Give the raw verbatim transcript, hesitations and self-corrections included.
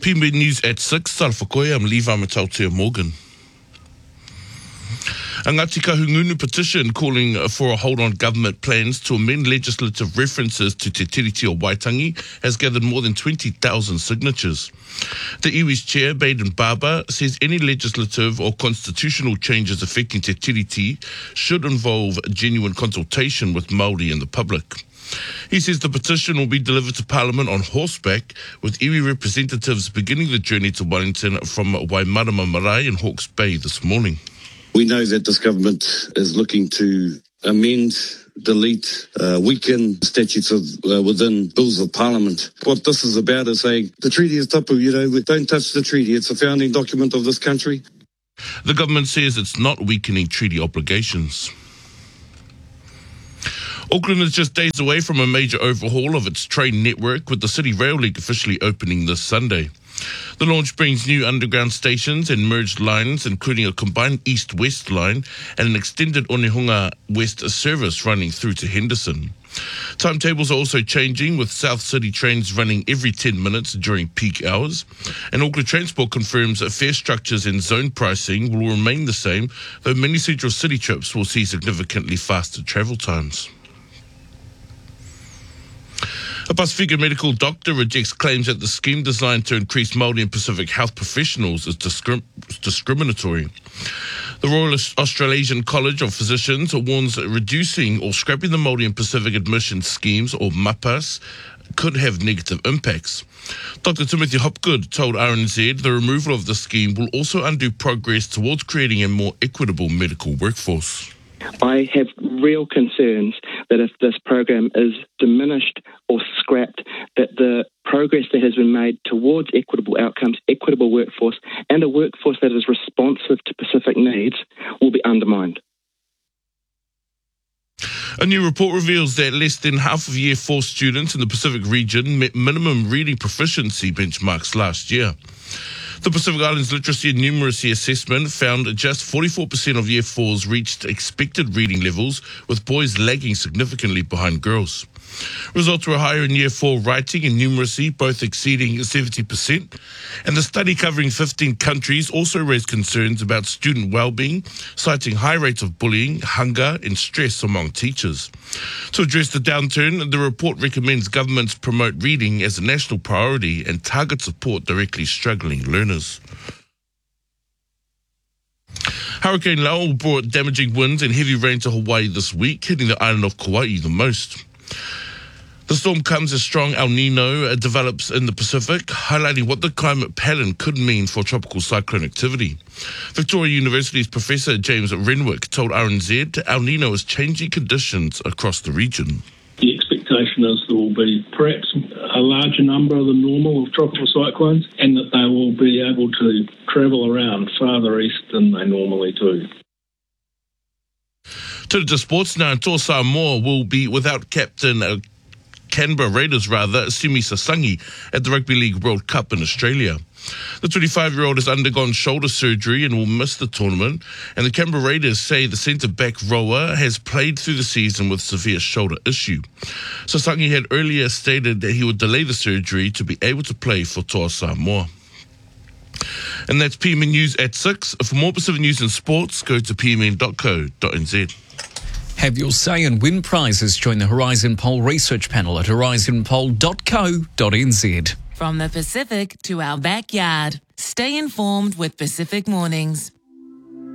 P M News at six. Tarafakoe, I'm Levi Matautia Morgan. A Ngāti Kahungunu petition calling for a hold on government plans to amend legislative references to Te Tiriti o Waitangi has gathered more than twenty thousand signatures. The iwi's chair, Baden Barber, says any legislative or constitutional changes affecting Te Tiriti should involve genuine consultation with Māori and the public. He says the petition will be delivered to Parliament on horseback, with iwi representatives beginning the journey to Wellington from Waimarama Marae in Hawke's Bay this morning. We know that this government is looking to amend, delete, uh, weaken statutes of, uh, within bills of parliament. What this is about is saying the treaty is tapu, you know, don't touch the treaty. It's a founding document of this country. The government says it's not weakening treaty obligations. Auckland is just days away from a major overhaul of its train network, with the City Rail League officially opening this Sunday. The launch brings new underground stations and merged lines, including a combined east-west line and an extended Onehunga West service running through to Henderson. Timetables are also changing, with South City trains running every ten minutes during peak hours. And Auckland Transport confirms that fare structures and zone pricing will remain the same, though many Central City trips will see significantly faster travel times. A Pasifika medical doctor rejects claims that the scheme designed to increase Māori and Pacific health professionals is discrim- discriminatory. The Royal Australasian College of Physicians warns that reducing or scrapping the Māori and Pacific admission schemes, or MAPAS, could have negative impacts. Doctor Timothy Hopgood told R N Z the removal of the scheme will also undo progress towards creating a more equitable medical workforce. I have real concerns that if this program is diminished or scrapped, that the progress that has been made towards equitable outcomes, equitable workforce, and a workforce that is responsive to Pacific needs will be undermined. A new report reveals that less than half of Year four students in the Pacific region met minimum reading proficiency benchmarks last year. The Pacific Islands Literacy and Numeracy Assessment found just forty-four percent of Year fours reached expected reading levels, with boys lagging significantly behind girls. Results were higher in Year four writing and numeracy, both exceeding seventy percent. And the study, covering fifteen countries, also raised concerns about student well-being, citing high rates of bullying, hunger and stress among teachers. To address the downturn, the report recommends governments promote reading as a national priority and target support directly struggling learners. Hurricane Lau brought damaging winds and heavy rain to Hawaii this week, hitting the island of Kauai the most. The storm comes as strong El Nino develops in the Pacific, highlighting what the climate pattern could mean for tropical cyclone activity. Victoria University's Professor James Renwick told R N Z El Nino is changing conditions across the region. The expectation is there will be perhaps a larger number than normal of tropical cyclones, and that they will be able to travel around farther east than they normally do. To the sports now, Toa Samoa will be without captain uh, Canberra Raiders rather, Simi Sasangi, at the Rugby League World Cup in Australia. The twenty-five-year-old has undergone shoulder surgery and will miss the tournament, and the Canberra Raiders say the centre-back rower has played through the season with severe shoulder issue. Sasangi had earlier stated that he would delay the surgery to be able to play for Toa Samoa. And that's P M N News at six. For more Pacific news and sports, go to p m n dot co dot n z. Have your say and win prizes. Join the Horizon Poll research panel at horizon poll dot co dot n z. From the Pacific to our backyard, stay informed with Pacific Mornings.